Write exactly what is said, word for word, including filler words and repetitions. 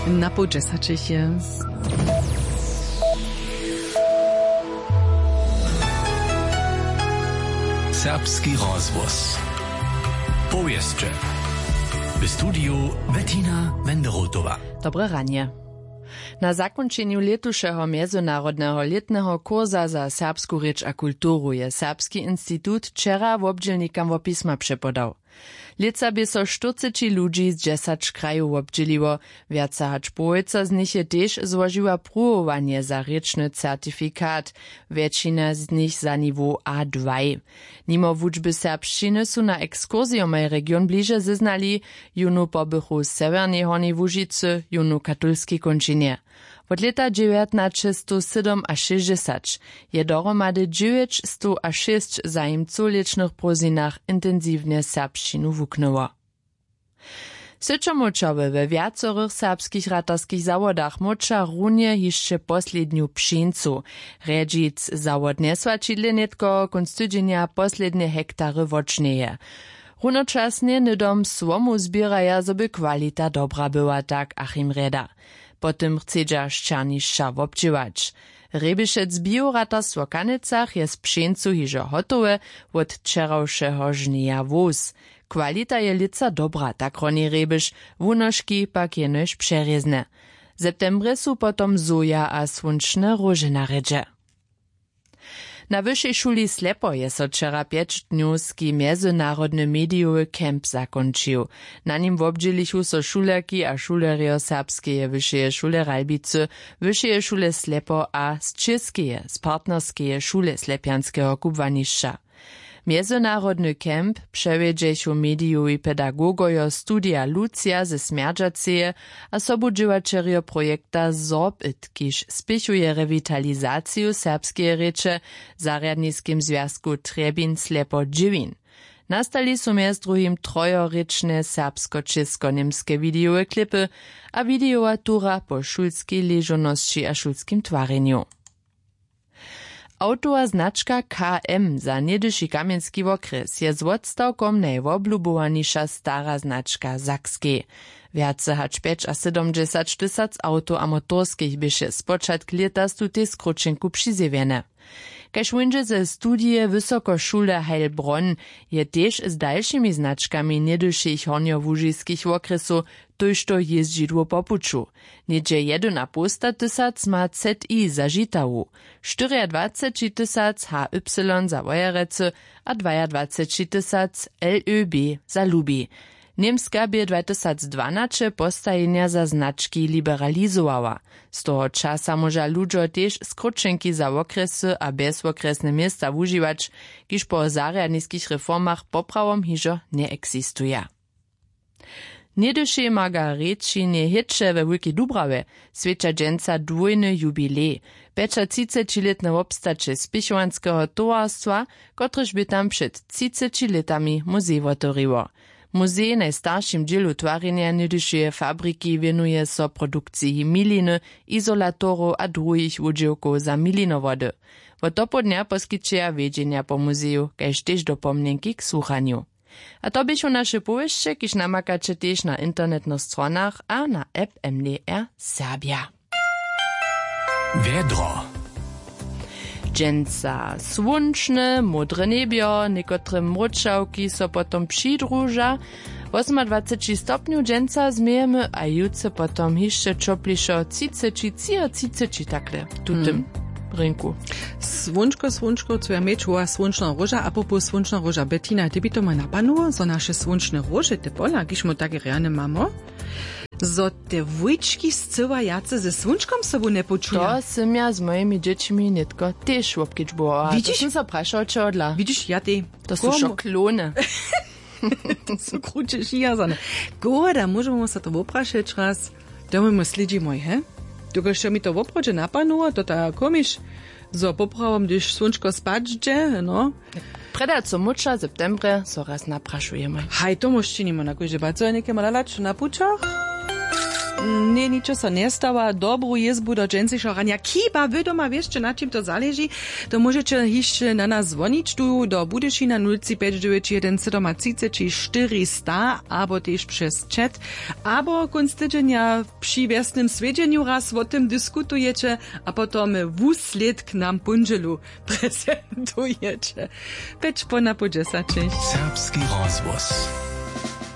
Na pół dziesięciu. Serbski rozvoz. Powieście. W studiu Bettina Wenderotowa. Dobre ranie. Na zakończeniu letušeho międzynarodnego letnego kurza za serbsku rzecz a kulturu je Serbski Instytut wczera wobdźelnikam wopisma przepodał. Leca by so czterdzieści ludzi z dziesięciu krajów wobdźeliło, wiaca hacz połojca z nich je też złożyła próbowanie za ryczny certyfikat, większość z nich za niwo A dwa. Nimo wuczby serbszczyny są na ekskursjomej region bliže zeznali, junu pobychu z severnej Hornej Łużycy, junu katolskiej kończynie. Od leta dziewiętnaście siedem a sześćdziesiąt je dohromady dziewięćset a sześć za im coletnych prozinach intensywnie serbszczynu wuknęło. Syczomočowy we wiacorych serbskich ratarskich zawodach mocza runie jeszcze posledniu pšencu. Redzic zawod nesłačidle netko konstydzenia poslednie hektary wočneje. Runočasnie nydom swomu zbieraja, zoby kwalita dobra była, tak Achim Reda. Potem chcedza ščarnišća wobdźěwać. Rebišec bioratarstwo Kanecach je z pšencu hižo hotowe od wčerawšeho žnija wóz. Kwalita je lica dobra, tak roni Rebiš, wunoški pak je nož přerezne. Septembre su potom soja a słončne róże na redźe. Na wyższej szuli Slepo je so wczera pięćdniowski międzynarodny mediowy kemp zakończył. Na nim wobdźelichu so šulerki a šulerio serbskeje wyższeje szule Ralbicy, wyższeje szule Slepo a z czeskeje, z partnerskeje szule Slepianskiego kubwanišća. Międzynarodny kemp przewiedzechu mediowi pedagogojo studia Lucia ze Smerdżaceje a sobudźěwačerjo projekta Zorbit, kiž spichuje rewitalizaciju serbskeje reče zarjadniskim związku Trebin Slepo Dźěwin. Nastali su mjez drugim trojorečne serbsko-česko-nemske videowe klipy a videowa tura po šulskiej ležonosći a šulskim twarenju. Autowa znaczka K M za niedyši Kamjenski okres je z odstawkom najwoblubowaniša stara znaczka Sakskiej. Wiace hacz pięć a siedemdziesiąt tysac auto amatorskich byše spočatk leta stu te skručenku přizjewiene. Kaž winže ze studije Wysokošule Heilbronn je tež z dalšími značkami niedyšich hornjołużyskich okresu tojšto jezdžidło po puču. Niedzie jeden a posta tysac ma Z I za Žitawu, dwadzieścia cztery tysac H Y za Wojerece a dwadzieścia dwa tysac L Ö B za Lubi. Niemska by dwa tysiące dwanaście postajenia za znaczki liberalizowała. Z toho czasa może ludzie też skrócenki za okresy a bezokresne miasta używać, kiż po zarjadnickich reformach poprawom hižo nie eksistuje. Niedyši Margaretčinie hitče we Wielkiej Dubrawie svědča dženca dwójny jubilej. päťdesiatletne obstače spichovanského towarstwa, kotrež by tam przed třiceti letami muzej otworiło. Muzej najstarším dzielu twarenia niedyšeje fabryki wienuje so produkciji miliny, izolatorów a drugich udziałków za milinowody. Od dopodnia poskytčeja wiedzienia po muzeju, kaž tež dopomnienki k słuchaniu. A to byšu naše powieście, kiž namakače tež na internetnych stronach a na app M D R Serbia. Wiedro. Dženca słončne, modre nebio, niekotre mročavki so potom přidruža. dwadzieścia osem stopniu dženca zmijemy, a jutce potom hišće čoplišo třicet, třicet takle. Tutem mm. rynku. Słončko, słončko, co ja mečuva słončna roža, a popo słončna roža Bettina, ty by to ma napanuo, so naše słončne rože, te pola, kiž mu tak reane mamo. Zo te vujčki scywa jace ze słončkom sobu ne počuja. To sem ja z mojimi dziećmi netko też łopkić było. Widzisz? To sem se prašao, če odla. Widzisz, ja ty. To są šoklone. To są krucze šijazane. Goda, możemy se to oprašeć raz. To my slidimo, he? Tylko jeszcze mi to w oprodzie napanuło, to ta komisz. Zo poprawom, gdyż słončko spadździe, no. Preda co muča, septembre, so raz naprašujemy. Haj, to mož činimo na koži, ba co je neke malalać na pučach? Nie, ničo so nestała, dobrú jezbu do džencišo rania. Kiba vy doma vieš, na čím to záleží, to môžete ešte na nás zvoniť tu do Budyšina nula päť deväť jeden sedem tri štyri sta, abo tiež přes chat, abo konc týdženia przy viesnym svedeniu raz o tym diskutujete a potom vúsled k nám punželu prezentujete. Peč po na po desať. Serbski rozvoz.